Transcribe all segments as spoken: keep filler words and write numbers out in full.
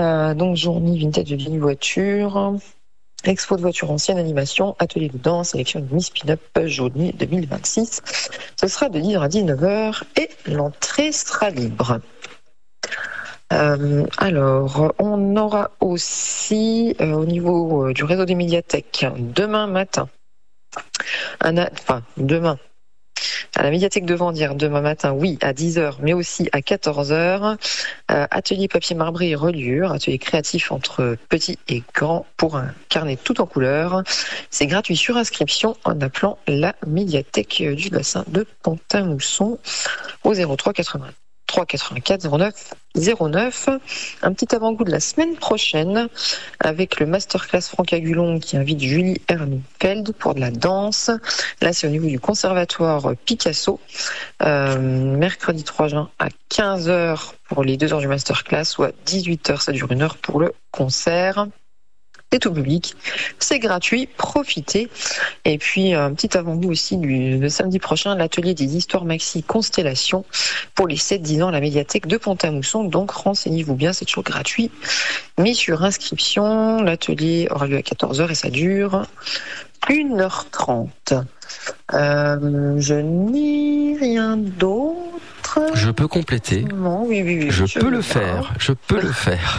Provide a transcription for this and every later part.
Euh, donc journée vintage de vieilles voitures, expo de voitures anciennes, animation, atelier de danse, sélection de Miss Pin-Up Journée deux mille vingt-six. Ce sera de dix heures à dix-neuf heures et l'entrée sera libre. Euh, alors, on aura aussi euh, au niveau euh, du réseau des médiathèques demain matin, un a... enfin demain, à la médiathèque de Vendières, demain matin, oui, à dix heures, mais aussi à quatorze heures, euh, atelier papier marbré et reliure, atelier créatif entre petits et grands pour un carnet tout en couleur. C'est gratuit sur inscription en appelant la médiathèque du bassin de Pont-à-Mousson au zéro trois quatre-vingt-trois quatre-vingt-quatre zéro neuf zéro neuf. Un petit avant-goût de la semaine prochaine avec le masterclass Franck Agulon qui invite Julie Hermfeld pour de la danse. Là, c'est au niveau du conservatoire Picasso. Euh, mercredi trois juin à quinze heures pour les deux heures du masterclass ou à dix-huit heures, ça dure une heure pour le concert. C'est tout public, c'est gratuit, profitez. Et puis un petit avant-goût aussi du le samedi prochain, l'atelier des histoires maxi Constellation pour les sept dix ans à la médiathèque de Pont-à-Mousson. Donc renseignez-vous bien, c'est toujours gratuit, mais sur inscription. L'atelier aura lieu à quatorze heures et ça dure une heure trente. Euh, je n'ai rien d'autre. Je peux compléter. Non, oui, oui, oui. Je, je peux le faire. Je peux le faire.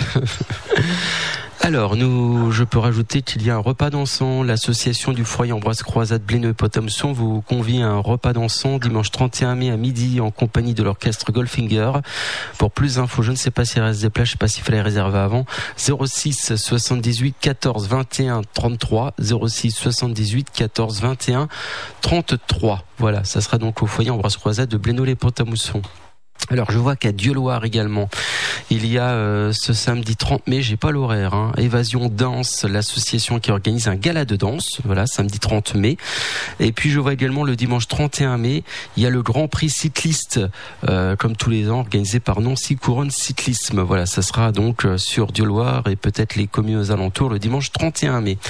Alors, nous, je peux rajouter qu'il y a un repas dansant. L'association du foyer Ambroise Croizat Bléneux et Pont-à-Mousson vous convie à un repas dansant dimanche trente et un mai à midi en compagnie de l'orchestre Goldfinger. Pour plus d'infos, je ne sais pas s'il reste des places, je ne sais pas s'il fallait réserver avant. zéro six soixante-dix-huit quatorze vingt et un trente-trois. zéro six soixante-dix-huit quatorze vingt et un trente-trois. Voilà, ça sera donc au foyer Ambroise Croizat de Bléneux et Pont-à-Mousson. Alors je vois qu'à Dieuloir également, il y a euh, ce samedi trente mai, j'ai pas l'horaire, hein, Évasion Danse, l'association qui organise un gala de danse, voilà, samedi trente mai. Et puis je vois également le dimanche trente et un mai, il y a le Grand Prix cycliste, euh, comme tous les ans, organisé par Nancy Couronne Cyclisme. Voilà, ça sera donc euh, sur Dieuloir et peut-être les communes aux alentours le dimanche trente et un mai.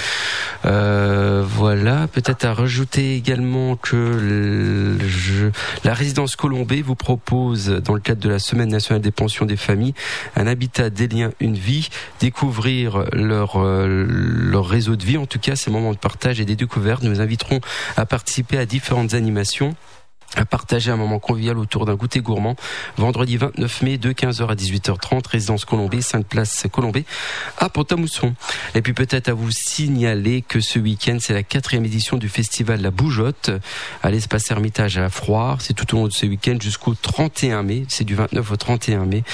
Euh, voilà, peut-être à rajouter également que le, je, la résidence Colombet vous propose dans le cadre de la Semaine nationale des pensions des familles, un habitat, des liens, une vie, découvrir leur, euh, leur réseau de vie, en tout cas ces moments de partage et des découvertes. Nous vous inviterons à participer à différentes animations, à partager un moment convivial autour d'un goûter gourmand. Vendredi vingt-neuf mai, de quinze heures à dix-huit heures trente, résidence Colombet, cinq place Colombet, à Pont-à-Mousson. Et puis peut-être à vous signaler que ce week-end, c'est la quatrième édition du festival La Bougeotte, à l'espace Hermitage à la Froire. C'est tout au long de ce week-end jusqu'au trente et un mai. C'est du vingt-neuf au trente et un mai.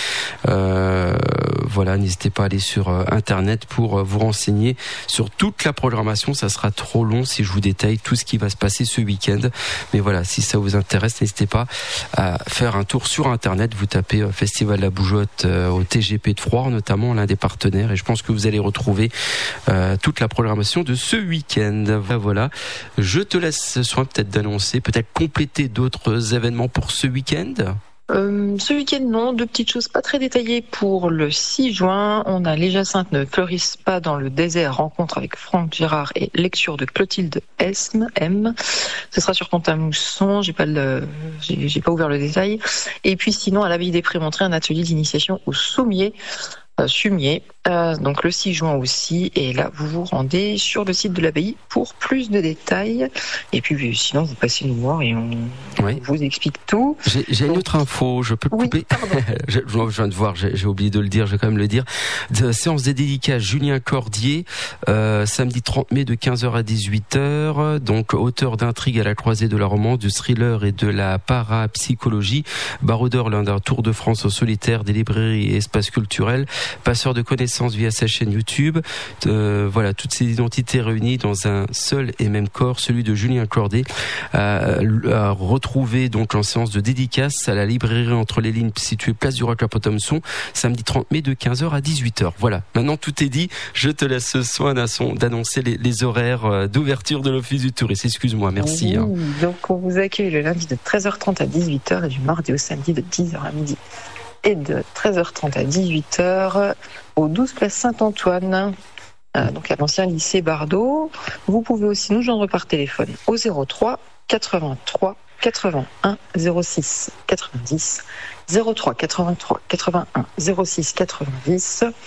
Euh, voilà, n'hésitez pas à aller sur euh, Internet pour euh, vous renseigner sur toute la programmation. Ça sera trop long si je vous détaille tout ce qui va se passer ce week-end. Mais voilà, si ça vous intéresse, n'hésitez pas à faire un tour sur Internet. Vous tapez euh, Festival La Bougeotte euh, au T G P de Froire, notamment l'un des partenaires, et je pense que vous allez retrouver euh, toute la programmation de ce week-end. Voilà, je te laisse soin peut-être d'annoncer, peut-être compléter d'autres événements pour ce week-end. Euh, ce week-end, non, deux petites choses pas très détaillées pour le six juin. On a Les Jacinthes ne fleurissent pas dans le désert, rencontre avec Franck Girard et lecture de Clotilde S M. Ce sera sur Pont-à-Mousson, j'ai pas le, j'ai, j'ai pas ouvert le détail. Et puis sinon, à l'abbaye des Prémontrés, un atelier d'initiation au sommier, euh, fumier, euh, donc le six juin aussi. Et là, vous vous rendez sur le site de l'abbaye pour plus de détails. Et puis sinon, vous passez nous voir et on oui. vous explique tout. J'ai, j'ai donc une autre info, je peux oui, couper. je, je viens de voir, j'ai, j'ai oublié de le dire, je vais quand même le dire. De, séance des dédicaces Julien Cordier, euh, samedi trente mai de quinze heures à dix-huit heures. Donc auteur d'intrigue à la croisée de la romance, du thriller et de la parapsychologie, baroudeur l'un d'un tour de France au solitaire des librairies et espaces culturels, passeur de connaissances via sa chaîne YouTube. Euh, voilà, toutes ces identités réunies dans un seul et même corps, celui de Julien Cordier, à, à retrouver donc en séance de dédicace à la librairie Entre les Lignes située place du Roc à Pont-à-Mousson, samedi trente mai de quinze heures à dix-huit heures. Voilà, maintenant tout est dit, je te laisse ce soin d'annoncer les, les horaires d'ouverture de l'Office du Tourisme. Excuse-moi, merci. Oui, hein. Donc on vous accueille le lundi de treize heures trente à dix-huit heures et du mardi au samedi de dix heures à midi et de treize heures trente à dix-huit heures au douze place Saint-Antoine, euh, donc à l'ancien lycée Bardot. Vous pouvez aussi nous joindre par téléphone au zéro trois quatre-vingt-trois quatre-vingt-un zéro six quatre-vingt-dix, zéro trois quatre-vingt-trois quatre-vingt-un zéro six quatre-vingt-dix.